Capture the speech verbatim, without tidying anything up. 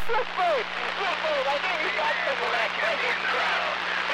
Look, move! Look, move! I think he's got some of that.